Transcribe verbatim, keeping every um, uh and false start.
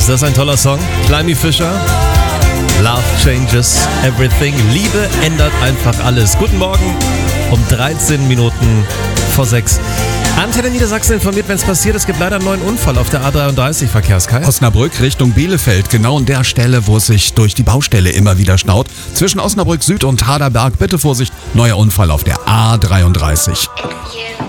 Ist das ein toller Song? Climby Fisher. Love changes everything. Liebe ändert einfach alles. Guten Morgen um dreizehn Minuten vor sechs. Antenne Niedersachsen informiert, wenn es passiert. Es gibt leider einen neuen Unfall auf der A dreiunddreißig, Verkehrskreis. Osnabrück Richtung Bielefeld, genau an der Stelle, wo es sich durch die Baustelle immer wieder staut. Zwischen Osnabrück Süd und Haderberg, bitte Vorsicht, neuer Unfall auf der A dreiunddreißig.